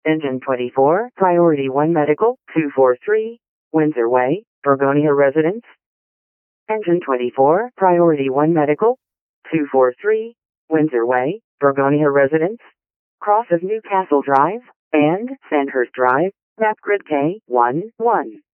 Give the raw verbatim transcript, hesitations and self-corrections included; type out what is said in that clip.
Engine twenty-four, Priority one Medical, two four three, Windsor Way, Bergonia Residence. Engine twenty-four, Priority one Medical, two four three, Windsor Way, Bergonia Residence. Cross of Newcastle Drive and Sandhurst Drive, map grid K one one.